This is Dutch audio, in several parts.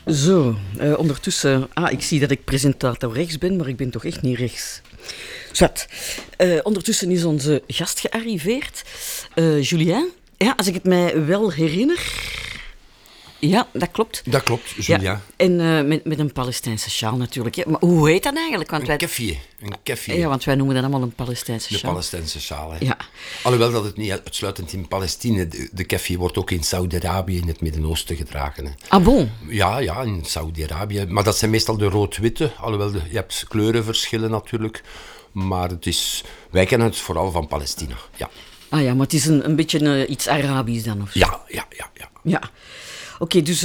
Zo, ondertussen... ik zie dat ik presentator rechts ben, maar ik ben toch echt niet rechts. Zwart. Ondertussen is onze gast gearriveerd. Julien. Ja, als ik het mij wel herinner... Ja, dat klopt. Dat klopt, Julia. Ja. En met een Palestijnse sjaal natuurlijk. Ja. Maar hoe heet dat eigenlijk? Want een keffie. Ja, want wij noemen dat allemaal een Palestijnse sjaal. De Palestijnse sjaal, hè. Ja. Alhoewel dat het niet uitsluitend in Palestine... De keffie wordt ook in Saudi-Arabië, in het Midden-Oosten gedragen. Hè. Ah, bon? Ja, in Saudi-Arabië. Maar dat zijn meestal de rood-witte. Alhoewel, je hebt kleurenverschillen natuurlijk. Maar wij kennen het vooral van Palestina, ja. Ah ja, maar het is een beetje iets Arabisch dan, of zo? Ja. Oké, dus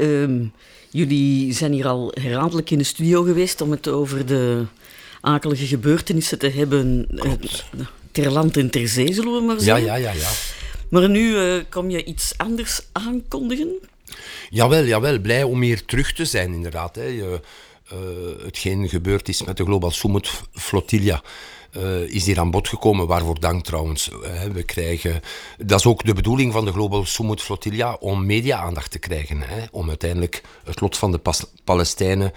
jullie zijn hier al herhaaldelijk in de studio geweest om het over de akelige gebeurtenissen te hebben ter land en ter zee, zullen we maar zeggen. Ja. Maar nu kom je iets anders aankondigen? Jawel. Blij om hier terug te zijn, inderdaad. Hè. Hetgeen gebeurd is met de Global Sumut Flotilla... is hier aan bod gekomen, waarvoor dank trouwens. We krijgen, dat is ook de bedoeling van de Global Sumut Flotilla, om media-aandacht te krijgen. Om uiteindelijk het lot van de Palestijnen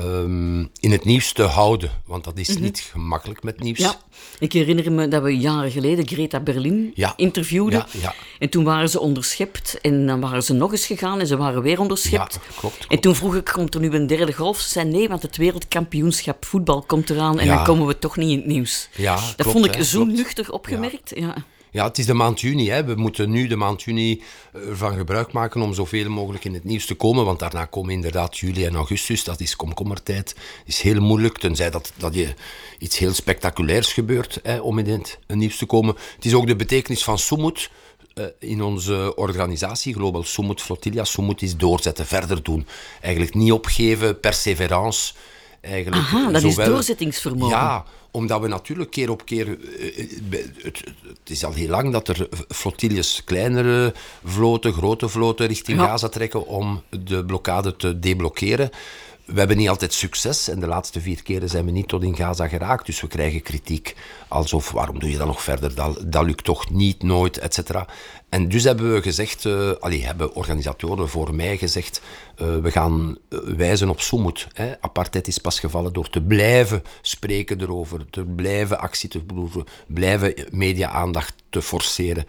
in het nieuws te houden. Want dat is niet gemakkelijk met nieuws. Ja, ik herinner me dat we jaren geleden Greta Berlin interviewden. Ja. En toen waren ze onderschept en dan waren ze nog eens gegaan en ze waren weer onderschept. Ja, klopt. En toen vroeg ik, komt er nu een derde golf? Ze zei nee, want het wereldkampioenschap voetbal komt eraan en dan komen we toch niet in het nieuws. Ja, dat klopt, vond ik zo nuchter opgemerkt. Ja, het is de maand juni. Hè. We moeten nu de maand juni ervan gebruik maken om zoveel mogelijk in het nieuws te komen. Want daarna komen inderdaad juli en augustus. Dat is komkommertijd. Het is heel moeilijk, tenzij dat je iets heel spectaculairs gebeurt om in het nieuws te komen. Het is ook de betekenis van Sumut in onze organisatie, Global Sumut Flotilla. Sumut is doorzetten, verder doen. Eigenlijk niet opgeven, perseverance. Eigenlijk, dat is doorzettingsvermogen. Ja, omdat we natuurlijk keer op keer... Het is al heel lang dat er flottilles, kleinere vloten, grote vloten richting Gaza trekken om de blokkade te deblokkeren. We hebben niet altijd succes en de laatste 4 keren zijn we niet tot in Gaza geraakt. Dus we krijgen kritiek alsof, waarom doe je dat nog verder? Dat lukt toch niet, nooit, et cetera. En dus hebben we gezegd, hebben organisatoren voor mij gezegd, we gaan wijzen op Sumut. Apartheid is pas gevallen door te blijven spreken erover, te blijven actie te voeren, blijven media-aandacht te forceren.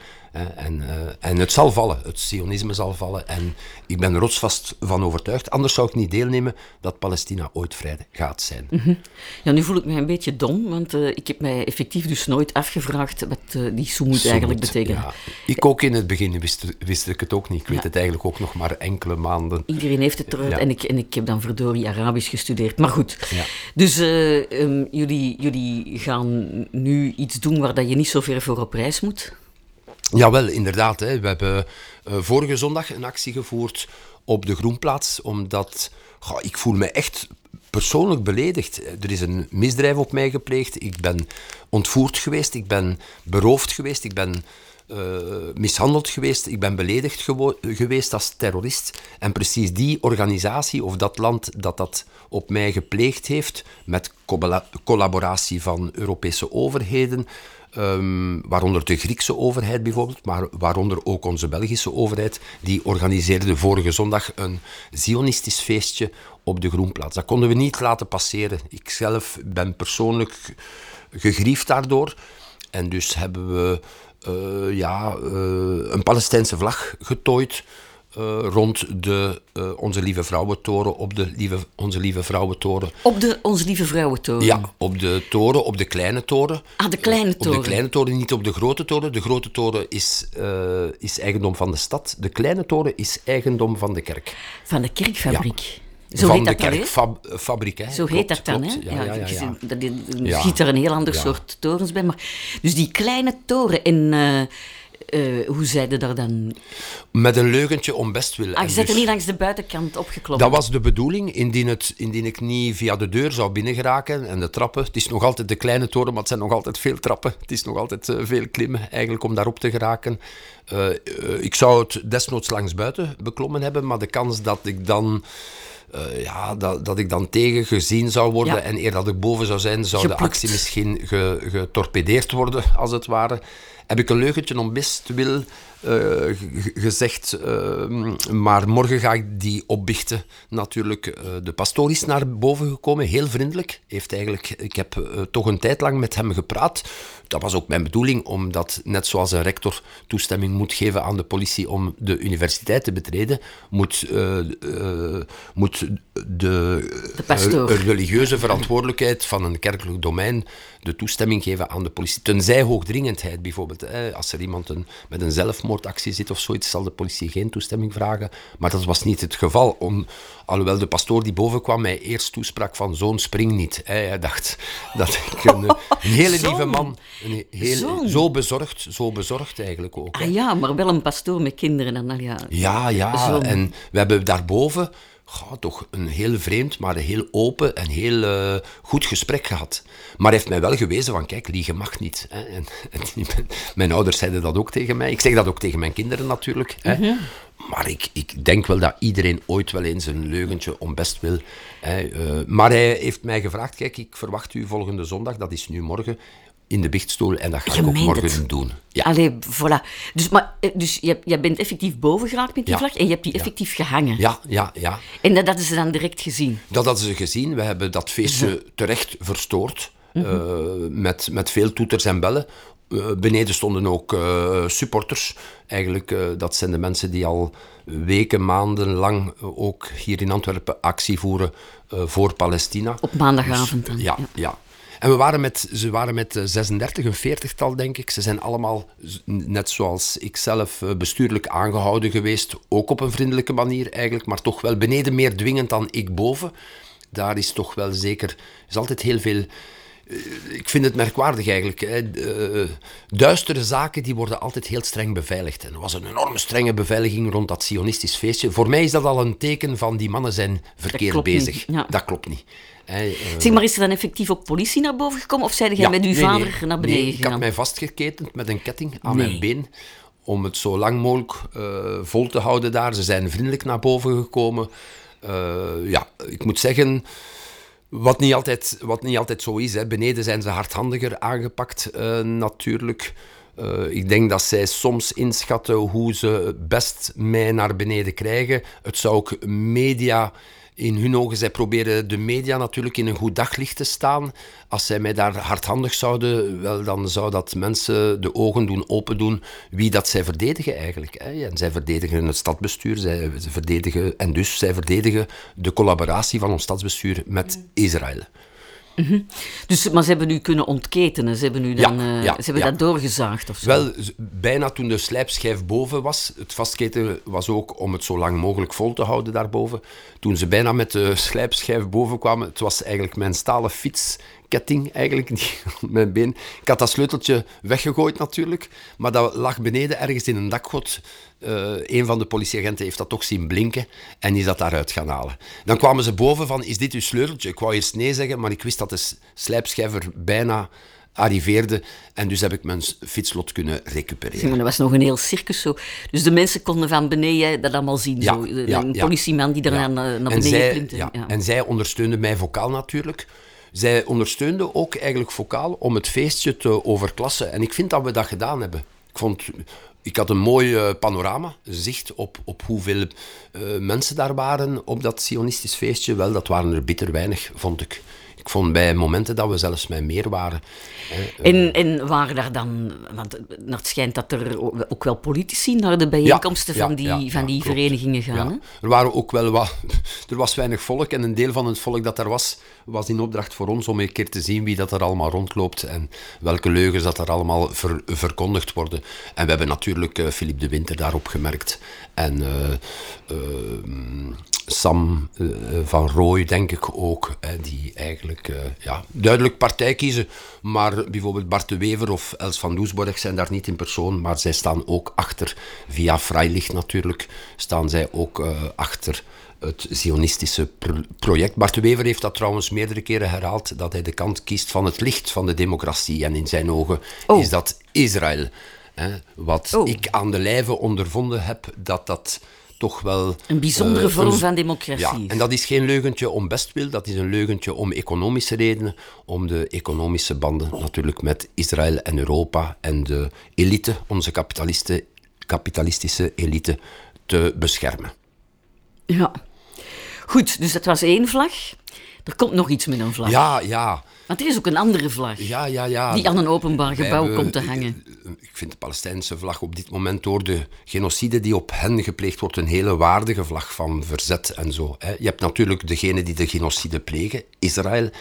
En het zal vallen, het sionisme zal vallen. En ik ben er rotsvast van overtuigd, anders zou ik niet deelnemen dat Palestina ooit vrij gaat zijn. Mm-hmm. Ja, nu voel ik mij een beetje dom, want ik heb mij effectief dus nooit afgevraagd wat die Sumut eigenlijk betekent. Ja. Ik ook in het begin wist ik het ook niet. Ik weet het eigenlijk ook nog maar enkele maanden. Iedereen heeft het eruit en ik heb dan verdorie Arabisch gestudeerd. Maar goed, dus jullie gaan nu iets doen waar dat je niet zo ver voor op reis moet? Jawel, inderdaad. Hè. We hebben vorige zondag een actie gevoerd op de Groenplaats, omdat ik voel me echt persoonlijk beledigd. Er is een misdrijf op mij gepleegd. Ik ben ontvoerd geweest, ik ben beroofd geweest, ik ben mishandeld geweest, ik ben beledigd geweest als terrorist. En precies die organisatie of dat land dat op mij gepleegd heeft, met collaboratie van Europese overheden, waaronder de Griekse overheid bijvoorbeeld, maar waaronder ook onze Belgische overheid, die organiseerde vorige zondag een zionistisch feestje op de Groenplaats. Dat konden we niet laten passeren. Ik zelf ben persoonlijk gegriefd daardoor. En dus hebben we een Palestijnse vlag getooid rond de Onze Lieve Vrouwentoren, op de Onze Lieve Vrouwentoren. Op de Onze Lieve Vrouwentoren? Ja, op de toren, op de kleine toren. Ah, de kleine toren. Op de kleine toren, niet op de grote toren. De grote toren is eigendom van de stad. De kleine toren is eigendom van de kerk. Van de kerkfabriek? Ja. Zo van heet de dat kerkfabriek. Zo heet dat dan, hè? Je schiet er een heel ander soort torens bij. Maar, dus die kleine toren, en hoe zeiden daar dan? Met een leugentje om bestwil. Je zet er niet langs de buitenkant opgeklommen? Dat was de bedoeling, indien ik niet via de deur zou binnengeraken en de trappen. Het is nog altijd de kleine toren, maar het zijn nog altijd veel trappen. Het is nog altijd veel klimmen, eigenlijk, om daarop te geraken. Ik zou het desnoods langs buiten beklommen hebben, maar de kans dat ik dan... dat ik dan tegengezien zou worden en eer dat ik boven zou zijn, zou de actie misschien getorpedeerd worden, als het ware. heb ik een leugentje om bestwil gezegd, maar morgen ga ik die opbiechten. Natuurlijk, de pastoor is naar boven gekomen, heel vriendelijk. Ik heb toch een tijd lang met hem gepraat. Dat was ook mijn bedoeling, omdat net zoals een rector toestemming moet geven aan de politie om de universiteit te betreden, moet de religieuze verantwoordelijkheid van een kerkelijk domein de toestemming geven aan de politie. Tenzij hoogdringendheid bijvoorbeeld. Als er iemand met een zelfmoordactie zit of zoiets, zal de politie geen toestemming vragen. Maar dat was niet het geval. Alhoewel de pastoor die boven kwam mij eerst toesprak van zoon, spring niet. Hij dacht dat ik een hele lieve man, zo bezorgd eigenlijk ook. Ah ja, maar wel een pastoor met kinderen dan al, ja. Ja, en we hebben daarboven toch een heel vreemd, maar een heel open en heel goed gesprek gehad. Maar hij heeft mij wel gewezen van, kijk, liegen mag niet. Hè. En mijn ouders zeiden dat ook tegen mij. Ik zeg dat ook tegen mijn kinderen natuurlijk. Hè. Mm-hmm. Maar ik denk wel dat iedereen ooit wel eens een leugentje om best wil. Maar hij heeft mij gevraagd, kijk, ik verwacht u volgende zondag, dat is nu morgen, in de biechtstoel en dat ga ik ook morgen doen. Ja. Allee, voilà. Dus jij bent effectief boven geraakt met die vlag en je hebt die effectief gehangen. Ja. En dat hadden ze dan direct gezien? Dat hadden ze gezien. We hebben dat feestje terecht verstoord. Met veel toeters en bellen. Beneden stonden ook supporters. Eigenlijk, dat zijn de mensen die al weken, maanden lang ook hier in Antwerpen actie voeren voor Palestina. Op maandagavond dan? Ja. En ze waren met 36, een 40-tal, denk ik. Ze zijn allemaal, net zoals ik zelf, bestuurlijk aangehouden geweest. Ook op een vriendelijke manier eigenlijk, maar toch wel beneden meer dwingend dan ik boven. Daar is toch wel zeker, is altijd heel veel. Ik vind het merkwaardig eigenlijk. Duistere zaken die worden altijd heel streng beveiligd. En er was een enorme strenge beveiliging rond dat Zionistisch feestje. Voor mij is dat al een teken van die mannen zijn verkeerd bezig. Ja. Dat klopt niet. Zeg, maar is er dan effectief ook politie naar boven gekomen? Of zei jij met uw vader naar beneden gegaan? Ik had mij vastgeketend met een ketting aan mijn been. Om het zo lang mogelijk vol te houden daar. Ze zijn vriendelijk naar boven gekomen. Ik moet zeggen, wat niet altijd zo is. Hè. Beneden zijn ze hardhandiger aangepakt natuurlijk. Ik denk dat zij soms inschatten hoe ze best mij naar beneden krijgen. Het zou ook media. In hun ogen, zij proberen de media natuurlijk in een goed daglicht te staan. Als zij mij daar hardhandig zouden, wel, dan zou dat mensen de ogen doen open doen wie dat zij verdedigen eigenlijk. Hè. En zij verdedigen het stadsbestuur, zij verdedigen de collaboratie van ons stadsbestuur met Israël. Mm-hmm. Dus, maar ze hebben u kunnen ontketenen, ze hebben u dan dat doorgezaagd of zo? Wel, bijna toen de slijpschijf boven was. Het vastketenen was ook om het zo lang mogelijk vol te houden daarboven. Toen ze bijna met de slijpschijf boven kwamen, het was eigenlijk mijn stalen fietsketting eigenlijk, mijn been. Ik had dat sleuteltje weggegooid natuurlijk, maar dat lag beneden ergens in een dakgoot. Een van de politieagenten heeft dat toch zien blinken en is dat daaruit gaan halen. Dan kwamen ze boven van, is dit uw sleuteltje? Ik wou eerst nee zeggen, maar ik wist dat de slijpschijver bijna arriveerde en dus heb ik mijn fietslot kunnen recupereren. Maar dat was nog een heel circus zo. Dus de mensen konden van beneden dat allemaal zien. Een politieman die er naar beneden klimt. En zij ondersteunden mij vocaal natuurlijk. Zij ondersteunden ook eigenlijk vocaal om het feestje te overklassen. En ik vind dat we dat gedaan hebben. Ik had een mooi panorama, zicht op hoeveel mensen daar waren op dat Zionistisch feestje. Wel, dat waren er bitter weinig, vond ik. Ik vond bij momenten dat we zelfs met meer waren. En waren daar dan... Want het schijnt dat er ook wel politici naar de bijeenkomsten van die verenigingen gaan. Ja. Er waren ook wel wat... Er was weinig volk en een deel van het volk dat er was in opdracht voor ons om een keer te zien wie dat er allemaal rondloopt en welke leugens dat er allemaal verkondigd worden. En we hebben natuurlijk Philippe de Winter daarop gemerkt. En Sam van Rooij, denk ik ook, die eigenlijk duidelijk partij kiezen. Maar bijvoorbeeld Bart de Wever of Els van Doesborg zijn daar niet in persoon, maar zij staan ook achter, via Freilicht natuurlijk, staan zij ook achter het Zionistische project. Bart de Wever heeft dat trouwens meerdere keren herhaald, dat hij de kant kiest van het licht van de democratie. En in zijn ogen is dat Israël. Wat ik aan de lijve ondervonden heb, dat toch wel... Een bijzondere vorm van democratie. Ja, en dat is geen leugentje om bestwil, dat is een leugentje om economische redenen, om de economische banden natuurlijk met Israël en Europa en de elite, onze kapitalistische elite, te beschermen. Ja. Goed, dus dat was 1 vlag. Er komt nog iets met een vlag. Ja. Want er is ook een andere vlag. Ja. Die aan een openbaar gebouw komt te hangen. Ik vind de Palestijnse vlag op dit moment door de genocide die op hen gepleegd wordt een hele waardige vlag van verzet en zo. Je hebt natuurlijk degenen die de genocide plegen, Israël.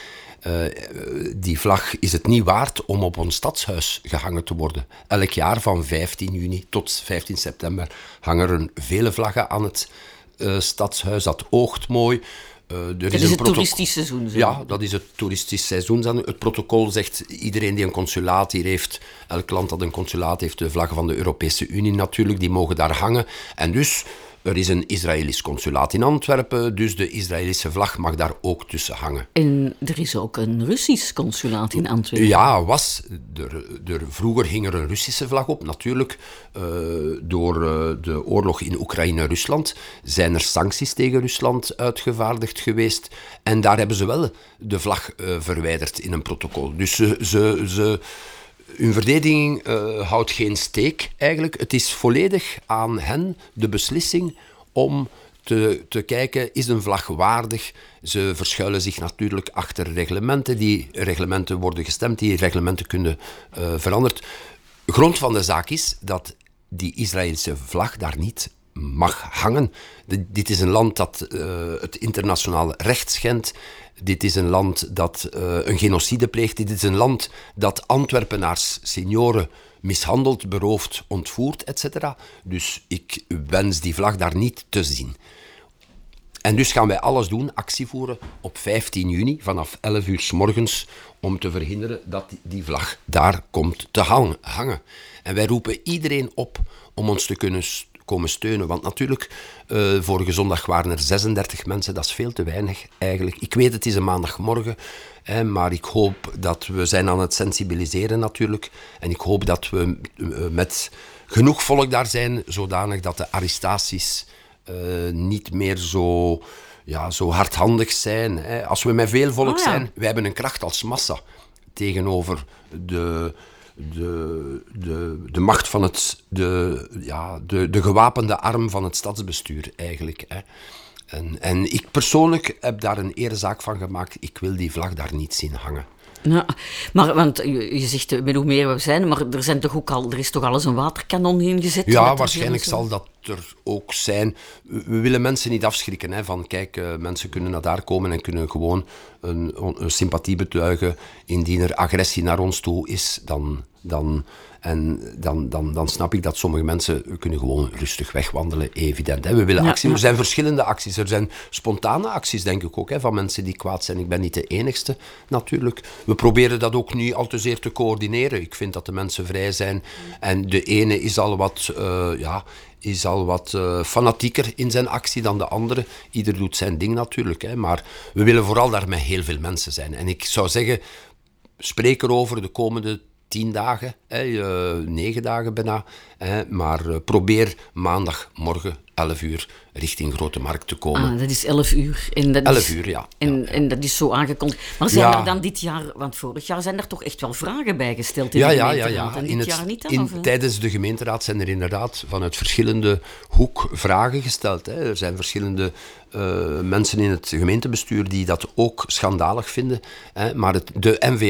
Die vlag is het niet waard om op ons stadshuis gehangen te worden. Elk jaar van 15 juni tot 15 september hangen er vele vlaggen aan het stadshuis. Dat oogt mooi. Dat is het toeristisch seizoen. Zo. Ja, dat is het toeristisch seizoen. Het protocol zegt, iedereen die een consulaat hier heeft, elk land dat een consulaat heeft, de vlaggen van de Europese Unie natuurlijk, die mogen daar hangen. En dus, er is een Israëlisch consulaat in Antwerpen, dus de Israëlische vlag mag daar ook tussen hangen. En er is ook een Russisch consulaat in Antwerpen. Ja, vroeger hing er een Russische vlag op, natuurlijk. Door de oorlog in Oekraïne-Rusland zijn er sancties tegen Rusland uitgevaardigd geweest. En daar hebben ze wel de vlag verwijderd in een protocol. Dus hun verdediging houdt geen steek eigenlijk. Het is volledig aan hen de beslissing om te kijken, is een vlag waardig? Ze verschuilen zich natuurlijk achter reglementen. Die reglementen worden gestemd, die reglementen kunnen veranderd. Grond van de zaak is dat die Israëlische vlag daar niet mag hangen. Dit is een land dat het internationale recht schendt. Dit is een land dat een genocide pleegt. Dit is een land dat Antwerpenaars, senioren, mishandeld, beroofd, ontvoerd, etc. Dus ik wens die vlag daar niet te zien. En dus gaan wij alles doen, actie voeren op 15 juni vanaf 11 uur 's morgens om te verhinderen dat die vlag daar komt te hangen. En wij roepen iedereen op om ons te kunnen komen steunen. Want natuurlijk, vorige zondag waren er 36 mensen, dat is veel te weinig eigenlijk. Ik weet, het is een maandagmorgen, maar ik hoop dat we zijn aan het sensibiliseren natuurlijk. En ik hoop dat we met genoeg volk daar zijn, zodanig dat de arrestaties niet meer zo hardhandig zijn. Als we met veel volk zijn, wij hebben een kracht als massa tegenover de macht van de gewapende arm van het stadsbestuur eigenlijk. En ik persoonlijk heb daar een erezaak van gemaakt. Ik wil die vlag daar niet zien hangen. Ja, maar want je zegt met hoe meer we zijn, maar er is toch al eens een waterkanon ingezet? Ja, waarschijnlijk zal dat er ook zijn. We willen mensen niet afschrikken van kijk, mensen kunnen naar daar komen en kunnen gewoon een sympathie betuigen. Indien er agressie naar ons toe is, dan snap ik dat sommige mensen kunnen gewoon rustig wegwandelen, evident. We willen actie. Er zijn verschillende acties. Er zijn spontane acties, denk ik ook, van mensen die kwaad zijn. Ik ben niet de enigste, natuurlijk. We proberen dat ook niet al te zeer te coördineren. Ik vind dat de mensen vrij zijn. En de ene is al wat fanatieker in zijn actie dan de andere. Ieder doet zijn ding natuurlijk. Maar we willen vooral daar met heel veel mensen zijn. En ik zou zeggen, spreek erover de komende 10 dagen, 9 dagen bijna. Maar probeer maandagmorgen 11 uur richting Grote Markt te komen. Dat is 11 uur. En dat 11 uur, ja. En dat is zo aangekondigd. Maar zijn er dan dit jaar, want vorig jaar zijn er toch echt wel vragen bijgesteld in de gemeenteraad. En dit jaar niet dan? Tijdens de gemeenteraad zijn er inderdaad vanuit verschillende hoek vragen gesteld. Er zijn verschillende mensen in het gemeentebestuur die dat ook schandalig vinden. Maar de NVA